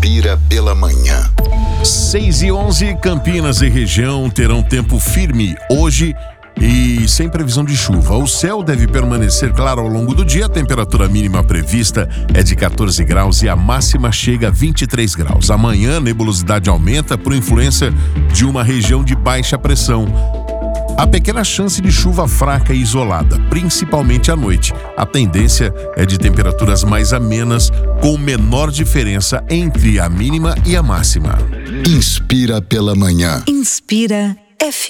Inspira pela Manhã. 6h11, Campinas e região terão tempo firme hoje e sem previsão de chuva. O céu deve permanecer claro ao longo do dia. A temperatura mínima prevista é de 14 graus e a máxima chega a 23 graus. Amanhã, a nebulosidade aumenta por influência de uma região de baixa pressão. Há pequena chance de chuva fraca e isolada, principalmente à noite. A tendência é de temperaturas mais amenas, com menor diferença entre a mínima e a máxima. Inspira pela Manhã. Inspira FM.